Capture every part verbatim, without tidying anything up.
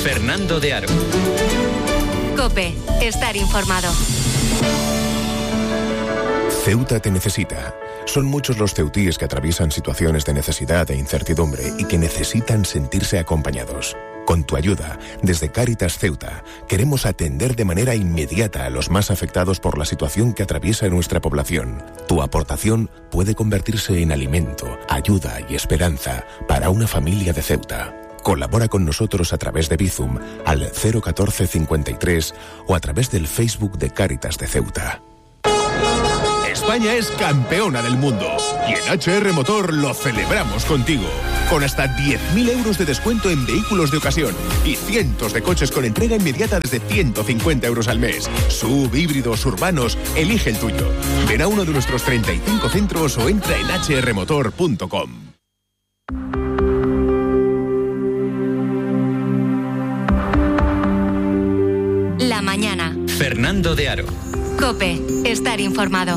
Fernando de Aro. COPE. Estar informado. Ceuta te necesita. Son muchos los ceutíes que atraviesan situaciones de necesidad e incertidumbre y que necesitan sentirse acompañados. Con tu ayuda, desde Cáritas Ceuta, queremos atender de manera inmediata a los más afectados por la situación que atraviesa nuestra población. Tu aportación puede convertirse en alimento, ayuda y esperanza para una familia de Ceuta. Colabora con nosotros a través de Bizum al cero catorce cincuenta y tres o a través del Facebook de Cáritas de Ceuta. España es campeona del mundo y en H R Motor lo celebramos contigo. Con hasta diez mil euros de descuento en vehículos de ocasión y cientos de coches con entrega inmediata desde ciento cincuenta euros al mes. Sub, híbridos, urbanos, elige el tuyo. Ven a uno de nuestros treinta y cinco centros o entra en h r motor punto com. La mañana. Fernando de Aro. COPE. Estar informado.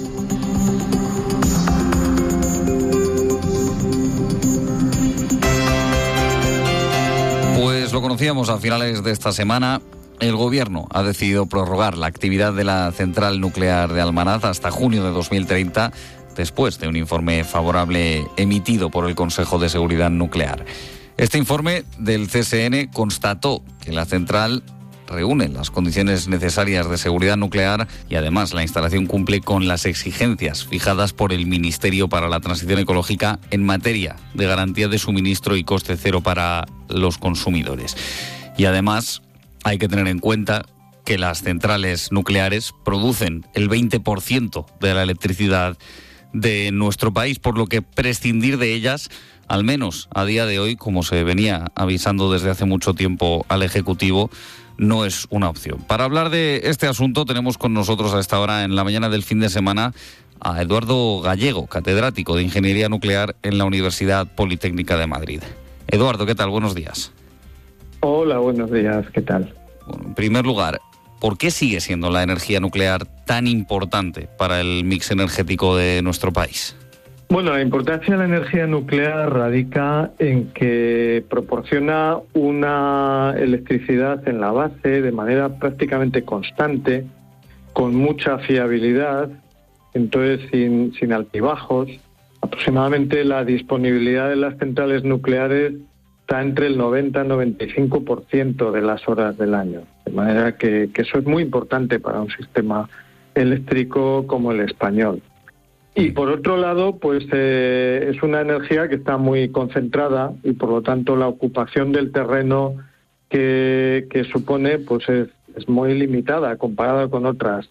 Pues lo conocíamos a finales de esta semana. El Gobierno ha decidido prorrogar la actividad de la central nuclear de Almaraz hasta junio de dos mil treinta, después de un informe favorable emitido por el Consejo de Seguridad Nuclear. Este informe del C S N constató que la central reúne las condiciones necesarias de seguridad nuclear y además la instalación cumple con las exigencias fijadas por el Ministerio para la Transición Ecológica en materia de garantía de suministro y coste cero para los consumidores. Y además hay que tener en cuenta que las centrales nucleares producen el veinte por ciento de la electricidad de nuestro país, por lo que prescindir de ellas, al menos a día de hoy, como se venía avisando desde hace mucho tiempo al Ejecutivo, no es una opción. Para hablar de este asunto tenemos con nosotros a esta hora, en la mañana del fin de semana, a Eduardo Gallego, catedrático de Ingeniería Nuclear en la Universidad Politécnica de Madrid. Eduardo, ¿qué tal? Buenos días. Hola, buenos días. ¿Qué tal? Bueno, en primer lugar, ¿por qué sigue siendo la energía nuclear tan importante para el mix energético de nuestro país? Bueno, la importancia de la energía nuclear radica en que proporciona una electricidad en la base de manera prácticamente constante, con mucha fiabilidad, entonces sin, sin altibajos. Aproximadamente la disponibilidad de las centrales nucleares está entre el noventa y noventa y cinco por ciento de las horas del año. De manera que, que eso es muy importante para un sistema eléctrico como el español. Y por otro lado, pues eh, es una energía que está muy concentrada y por lo tanto la ocupación del terreno que, que supone pues es, es muy limitada comparada con otras.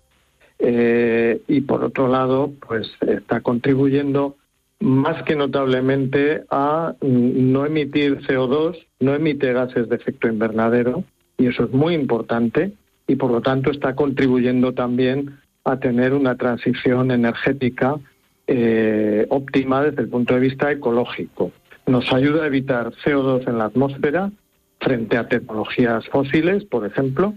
Eh, y por otro lado, pues está contribuyendo más que notablemente a no emitir C O dos, no emite gases de efecto invernadero, y eso es muy importante, y por lo tanto está contribuyendo también a tener una transición energética eh, óptima desde el punto de vista ecológico. Nos ayuda a evitar C O dos en la atmósfera frente a tecnologías fósiles, por ejemplo,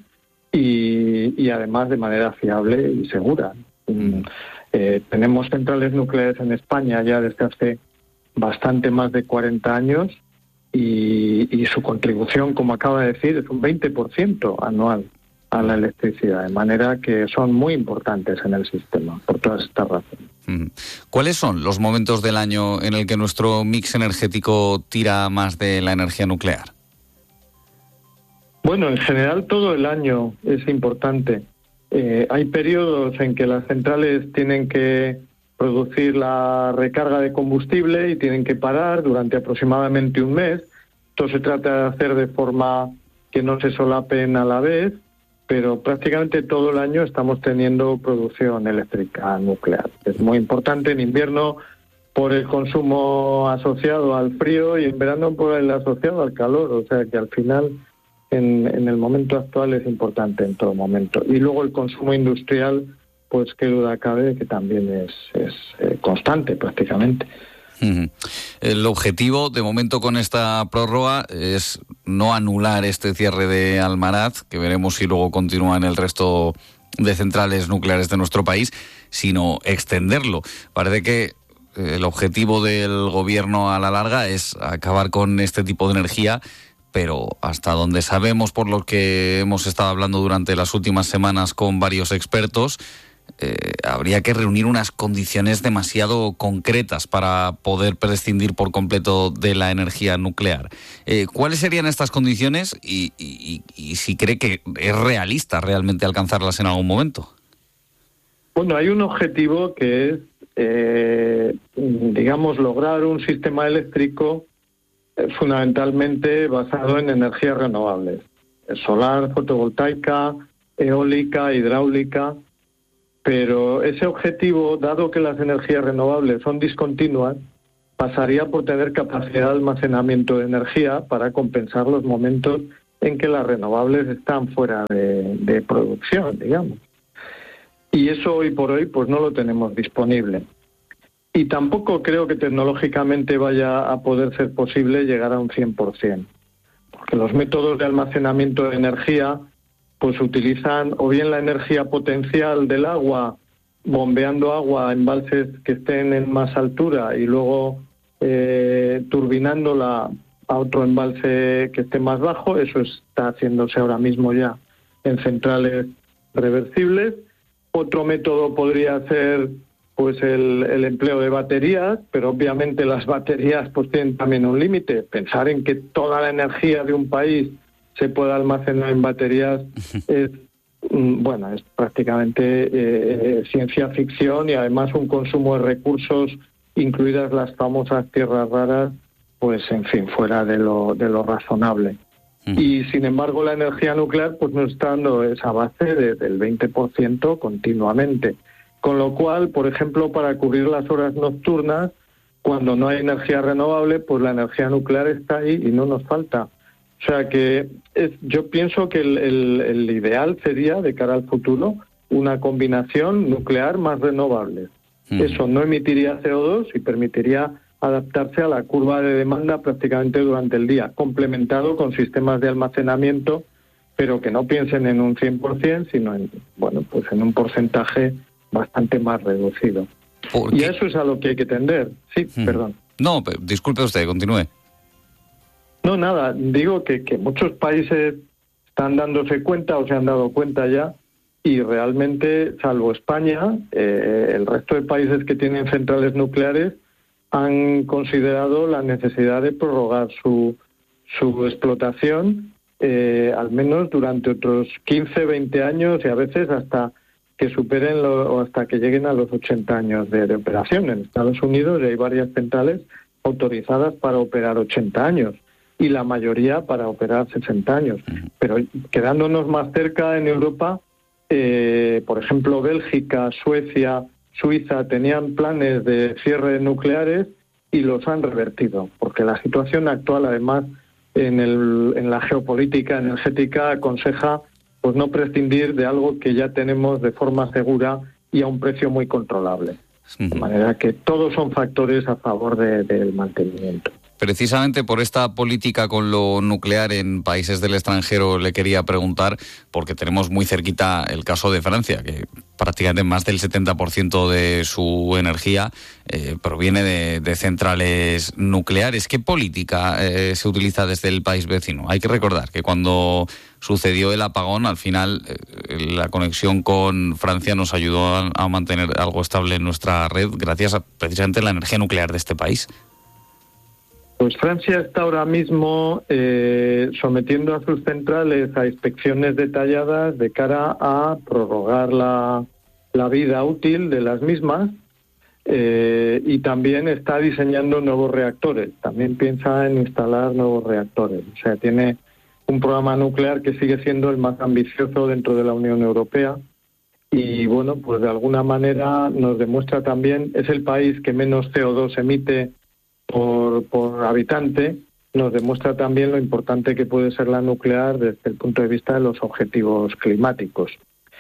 y, y además de manera fiable y segura. Mm. Eh, tenemos centrales nucleares en España ya desde hace bastante más de cuarenta años y, y su contribución, como acaba de decir, es un veinte por ciento anual a la electricidad, de manera que son muy importantes en el sistema, por todas estas razones. ¿Cuáles son los momentos del año en el que nuestro mix energético tira más de la energía nuclear? Bueno, en general todo el año es importante. Eh, hay periodos en que las centrales tienen que producir la recarga de combustible y tienen que parar durante aproximadamente un mes. Esto se trata de hacer de forma que no se solapen a la vez, pero prácticamente todo el año estamos teniendo producción eléctrica nuclear. Es muy importante en invierno por el consumo asociado al frío y en verano por el asociado al calor, o sea que al final en, en el momento actual es importante en todo momento. Y luego el consumo industrial, pues qué duda cabe que también es, es eh, constante prácticamente. Uh-huh. El objetivo, de momento, con esta prórroga es no anular este cierre de Almaraz, que veremos si luego continúa en el resto de centrales nucleares de nuestro país, sino extenderlo. Parece que el objetivo del gobierno a la larga es acabar con este tipo de energía, pero hasta donde sabemos, por lo que hemos estado hablando durante las últimas semanas con varios expertos, eh, habría que reunir unas condiciones demasiado concretas para poder prescindir por completo de la energía nuclear. Eh, ¿Cuáles serían estas condiciones y, y, y si cree que es realista realmente alcanzarlas en algún momento? Bueno, hay un objetivo que es, eh, digamos, lograr un sistema eléctrico eh, fundamentalmente basado en energías renovables. Solar, fotovoltaica, eólica, hidráulica. Pero ese objetivo, dado que las energías renovables son discontinuas, pasaría por tener capacidad de almacenamiento de energía para compensar los momentos en que las renovables están fuera de, de producción, digamos. Y eso hoy por hoy pues no lo tenemos disponible. Y tampoco creo que tecnológicamente vaya a poder ser posible llegar a un cien por ciento, porque los métodos de almacenamiento de energía pues utilizan o bien la energía potencial del agua, bombeando agua a embalses que estén en más altura y luego eh, turbinándola a otro embalse que esté más bajo. Eso está haciéndose ahora mismo ya en centrales reversibles. Otro método podría ser pues el, el empleo de baterías, pero obviamente las baterías pues tienen también un límite. Pensar en que toda la energía de un país se pueda almacenar en baterías es, bueno, es prácticamente eh, ciencia ficción, y además un consumo de recursos, incluidas las famosas tierras raras, pues en fin, fuera de lo, de lo razonable. Mm. Y sin embargo la energía nuclear pues nos está dando esa base de, del veinte por ciento continuamente. Con lo cual, por ejemplo, para cubrir las horas nocturnas, cuando no hay energía renovable, pues la energía nuclear está ahí y no nos falta. O sea que es, yo pienso que el, el, el ideal sería, de cara al futuro, una combinación nuclear más renovables. Mm. Eso no emitiría C O dos y permitiría adaptarse a la curva de demanda prácticamente durante el día, complementado con sistemas de almacenamiento, pero que no piensen en un cien por ciento, sino en, bueno, pues en un porcentaje bastante más reducido. Y eso es a lo que hay que tender. Sí, mm. perdón. No, disculpe usted, continúe. No, nada, digo que, que muchos países están dándose cuenta o se han dado cuenta ya, y realmente, salvo España, eh, el resto de países que tienen centrales nucleares han considerado la necesidad de prorrogar su, su explotación, eh, al menos durante otros quince, veinte años, y a veces hasta que superen lo, o hasta que lleguen a los ochenta años de, de operación. En Estados Unidos hay varias centrales autorizadas para operar ochenta años. Y la mayoría para operar sesenta años. Pero quedándonos más cerca, en Europa, eh, por ejemplo, Bélgica, Suecia, Suiza tenían planes de cierre nucleares y los han revertido, porque la situación actual, además, en, el, en la geopolítica energética aconseja pues no prescindir de algo que ya tenemos de forma segura y a un precio muy controlable. De manera que todos son factores a favor de, del mantenimiento. Precisamente por esta política con lo nuclear en países del extranjero le quería preguntar, porque tenemos muy cerquita el caso de Francia, que prácticamente más del setenta por ciento de su energía eh, proviene de, de centrales nucleares. ¿Qué política eh, se utiliza desde el país vecino? Hay que recordar que cuando sucedió el apagón, al final eh, la conexión con Francia nos ayudó a, a mantener algo estable en nuestra red gracias a precisamente la energía nuclear de este país. Pues Francia está ahora mismo eh, sometiendo a sus centrales a inspecciones detalladas de cara a prorrogar la, la vida útil de las mismas, eh, y también está diseñando nuevos reactores. También piensa en instalar nuevos reactores. O sea, tiene un programa nuclear que sigue siendo el más ambicioso dentro de la Unión Europea. Y bueno, pues de alguna manera nos demuestra también, es el país que menos C O dos emite Por, por habitante, nos demuestra también lo importante que puede ser la nuclear desde el punto de vista de los objetivos climáticos.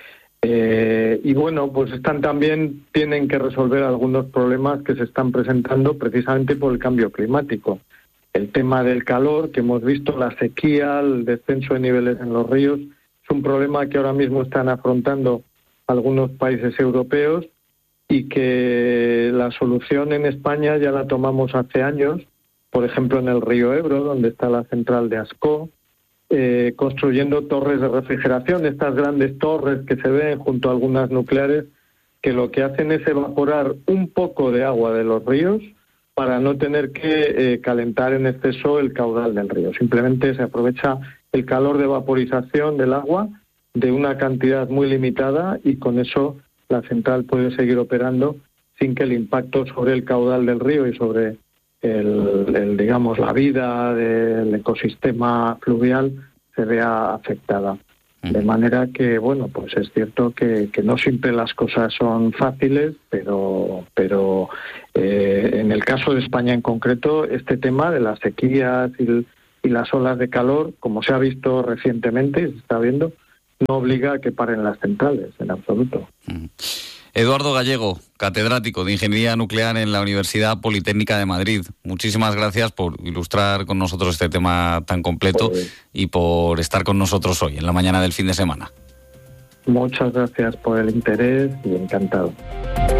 Eh, y bueno, pues están también, tienen que resolver algunos problemas que se están presentando precisamente por el cambio climático. El tema del calor, que hemos visto, la sequía, el descenso de niveles en los ríos, es un problema que ahora mismo están afrontando algunos países europeos, y que la solución en España ya la tomamos hace años, por ejemplo en el río Ebro, donde está la central de Ascó, eh, construyendo torres de refrigeración, estas grandes torres que se ven junto a algunas nucleares, que lo que hacen es evaporar un poco de agua de los ríos para no tener que eh, calentar en exceso el caudal del río. Simplemente se aprovecha el calor de vaporización del agua de una cantidad muy limitada y con eso la central puede seguir operando sin que el impacto sobre el caudal del río y sobre el, el digamos la vida del ecosistema fluvial se vea afectada. De manera que, bueno, pues es cierto que, que no siempre las cosas son fáciles, pero pero eh, en el caso de España en concreto, este tema de las sequías y, y las olas de calor, como se ha visto recientemente y se está viendo, no obliga a que paren las centrales, en absoluto. Mm. Eduardo Gallego, catedrático de Ingeniería Nuclear en la Universidad Politécnica de Madrid. Muchísimas gracias por ilustrar con nosotros este tema tan completo pues, y por estar con nosotros hoy, en la mañana del fin de semana. Muchas gracias por el interés y encantado.